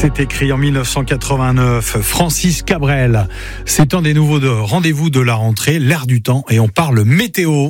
C'est écrit en 1989. Francis Cabrel. C'est un des nouveaux rendez-vous de la rentrée, l'air du temps, et on parle météo.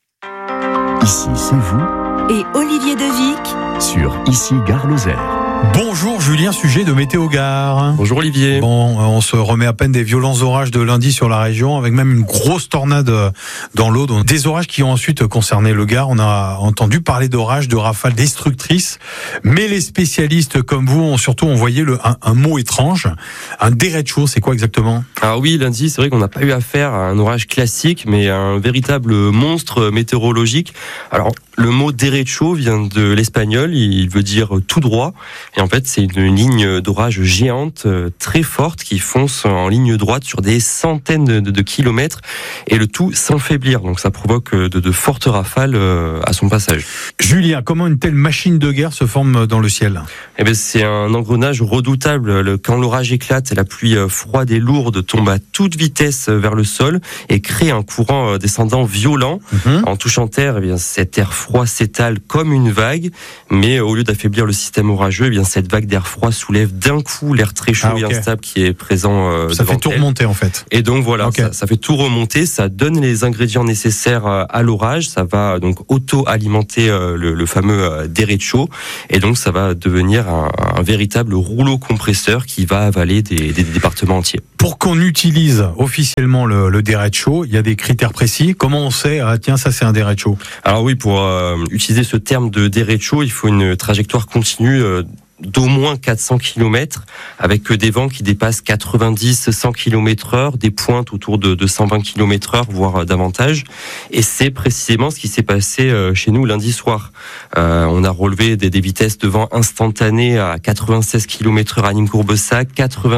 Ici, c'est vous. Et Olivier Devic Sur Ici, Gare Lozère. Bonjour Julien, sujet de Météo Gare. Bonjour Olivier. Bon, on se remet à peine des violents orages de lundi sur la région, avec même une grosse tornade dans l'eau. Donc des orages qui ont ensuite concerné le Gard. On a entendu parler d'orages, de rafales destructrices. Mais les spécialistes comme vous ont surtout envoyé un mot étrange. Un derecho, c'est quoi exactement ? Alors oui, lundi, c'est vrai qu'on n'a pas eu affaire à un orage classique, mais à un véritable monstre météorologique. Alors, le mot derecho vient de l'espagnol, il veut dire tout droit. Et en fait, c'est une ligne d'orage géante, très forte, qui fonce en ligne droite sur des centaines de kilomètres, et le tout sans faiblir. Donc ça provoque de fortes rafales à son passage. Julien, comment une telle machine de guerre se forme dans le ciel ? Eh bien, c'est un engrenage redoutable. Quand l'orage éclate, la pluie froide et lourde tombe à toute vitesse vers le sol et crée un courant descendant violent. En touchant terre, eh bien, cet air froid s'étale comme une vague, mais au lieu d'affaiblir le système orageux, eh bien, cette vague d'air froid soulève d'un coup l'air très chaud et instable qui est présent ça fait tout remonter en fait. Et donc voilà, ça fait tout remonter, ça donne les ingrédients nécessaires à l'orage, ça va donc auto-alimenter le fameux derecho, et donc ça va devenir un véritable rouleau compresseur qui va avaler des départements entiers. Pour qu'on utilise officiellement le derecho, il y a des critères précis. Comment on sait, tiens, ça c'est un derecho ? Alors oui, pour utiliser ce terme de derecho, il faut une trajectoire continue d'au moins 400 km, avec des vents qui dépassent 90-100 km/h, des pointes autour de 120 km/h, voire davantage. Et c'est précisément ce qui s'est passé chez nous lundi soir. On a relevé des vitesses de vent instantanées à 96 km/h à Nîmes-Courbessac,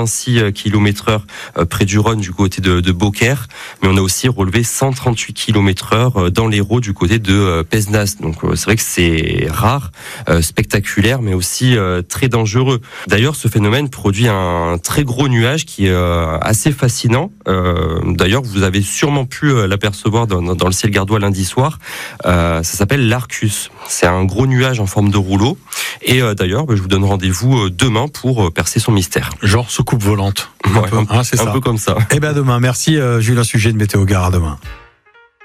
86 km/h près du Rhône du côté de Beaucaire, mais on a aussi relevé 138 km/h dans l'Hérault du côté de Pézenas. Donc c'est vrai que c'est rare, spectaculaire, mais aussi très dangereux. D'ailleurs, ce phénomène produit un très gros nuage qui est assez fascinant. D'ailleurs, vous avez sûrement pu l'apercevoir dans le ciel gardois lundi soir. Ça s'appelle l'Arcus. C'est un gros nuage en forme de rouleau. Et d'ailleurs, je vous donne rendez-vous demain pour percer son mystère. Genre soucoupe volante. C'est un peu comme ça. Et bien demain, merci Julien, sujet de Météo Gare, à demain.